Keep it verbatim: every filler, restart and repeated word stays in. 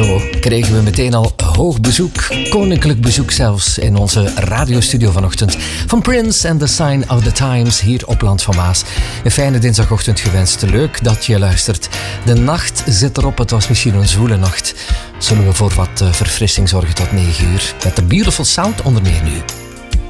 Zo kregen we meteen al hoog bezoek, koninklijk bezoek zelfs, in onze radiostudio vanochtend van Prince and the Sign of the Times hier op Land van Maas. Een fijne dinsdagochtend gewenst. Leuk dat je luistert. De nacht zit erop. Het was misschien een zwoele nacht. Zullen we voor wat verfrissing zorgen tot negen uur. Met de beautiful sound onder meer nu.